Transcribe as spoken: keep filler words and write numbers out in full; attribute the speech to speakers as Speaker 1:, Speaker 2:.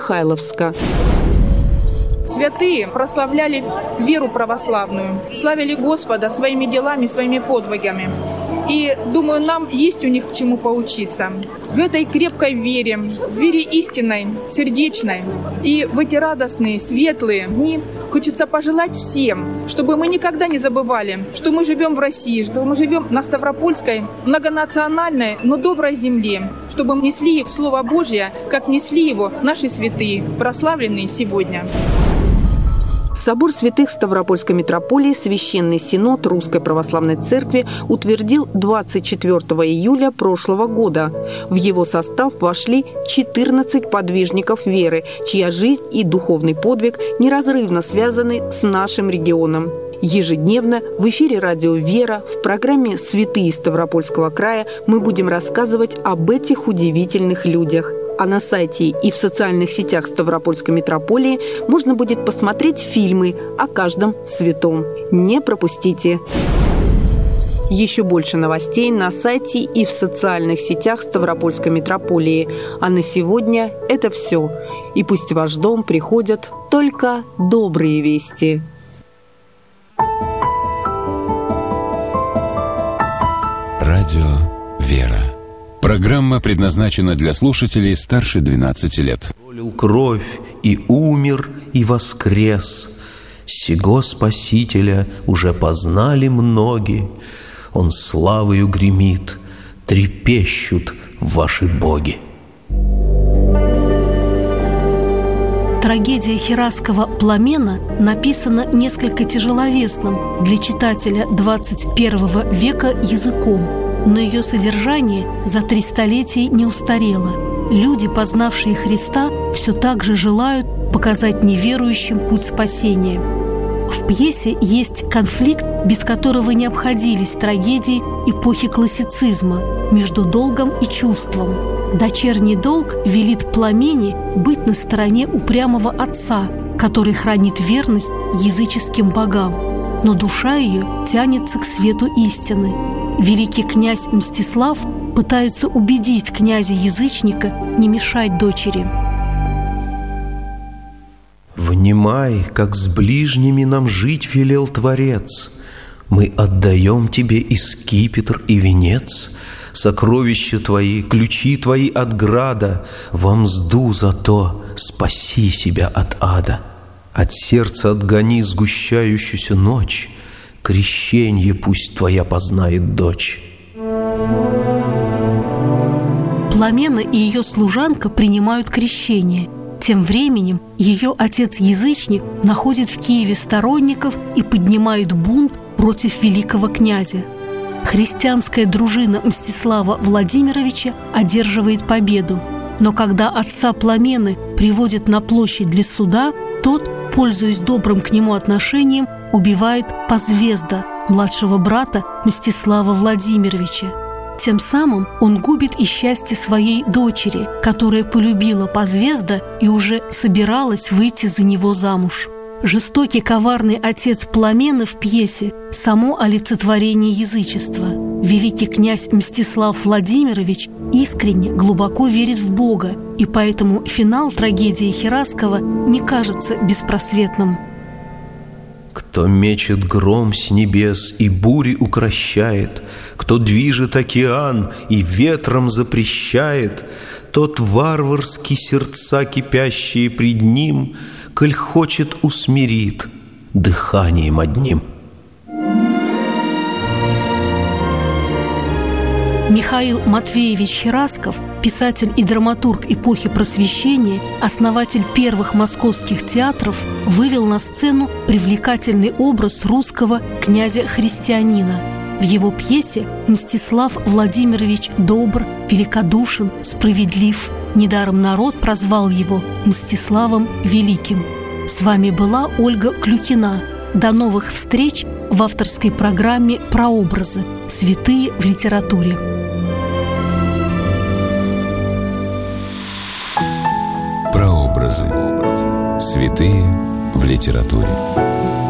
Speaker 1: Михайловска.
Speaker 2: Святые прославляли веру православную, славили Господа своими делами, своими подвигами. И, думаю, нам есть у них к чему поучиться. В этой крепкой вере, в вере истинной, сердечной. И в эти радостные, светлые дни хочется пожелать всем, чтобы мы никогда не забывали, что мы живем в России, что мы живем на Ставропольской, многонациональной, но доброй земле, чтобы мы несли Слово Божье, как несли его наши святые, прославленные сегодня.
Speaker 1: Собор святых Ставропольской митрополии Священный Синод Русской Православной Церкви утвердил двадцать четвёртого июля прошлого года. В его состав вошли четырнадцать подвижников веры, чья жизнь и духовный подвиг неразрывно связаны с нашим регионом. Ежедневно в эфире радио «Вера» в программе «Святые Ставропольского края» мы будем рассказывать об этих удивительных людях. А на сайте и в социальных сетях Ставропольской митрополии можно будет посмотреть фильмы о каждом святом. Не пропустите! Еще больше новостей на сайте и в социальных сетях Ставропольской митрополии. А на сегодня это все. И пусть в ваш дом приходят только добрые вести.
Speaker 3: Радио «Вера». Программа предназначена для слушателей старше двенадцати лет.
Speaker 4: «Пролил кровь и умер, и воскрес. Сего Спасителя уже познали многие. Он славою гремит, трепещут ваши боги».
Speaker 5: Трагедия Хиразского Пламена написана несколько тяжеловесным для читателя двадцать первого века языком, но ее содержание за три столетия не устарело. Люди, познавшие Христа, все так же желают показать неверующим путь спасения. В пьесе есть конфликт, без которого не обходились трагедии эпохи классицизма, между долгом и чувством. Дочерний долг велит Пламене быть на стороне упрямого отца, который хранит верность языческим богам, но душа ее тянется к свету истины. Великий князь Мстислав пытается убедить князя-язычника не мешать дочери.
Speaker 4: «Внимай, как с ближними нам жить велел Творец. Мы отдаем тебе и скипетр, и венец, сокровища твои, ключи твои от града, во мзду за то спаси себя от ада. От сердца отгони сгущающуюся ночь, крещенье пусть твоя познает дочь».
Speaker 5: Пламена и ее служанка принимают крещение. Тем временем ее отец-язычник находит в Киеве сторонников и поднимает бунт против великого князя. Христианская дружина Мстислава Владимировича одерживает победу. Но когда отца Пламены приводят на площадь для суда, тот, пользуясь добрым к нему отношением, убивает Позвезда, младшего брата Мстислава Владимировича. Тем самым он губит и счастье своей дочери, которая полюбила Позвезда и уже собиралась выйти за него замуж. Жестокий, коварный отец Пламены в пьесе – само олицетворение язычества. Великий князь Мстислав Владимирович искренне, глубоко верит в Бога, и поэтому финал трагедии Хиразского не кажется беспросветным.
Speaker 4: Кто мечет гром с небес и бури укрощает, кто движет океан и ветром запрещает, тот варварски сердца кипящие пред ним, коль хочет, усмирит дыханием одним.
Speaker 5: Михаил Матвеевич Хиразков, писатель и драматург эпохи Просвещения, основатель первых московских театров, вывел на сцену привлекательный образ русского князя-христианина. В его пьесе Мстислав Владимирович добр, великодушен, справедлив. Недаром народ прозвал его Мстиславом Великим. С вами была Ольга Клюкина. До новых встреч в авторской программе «Прообразы. Святые в литературе».
Speaker 3: Прообразы. Святые в литературе.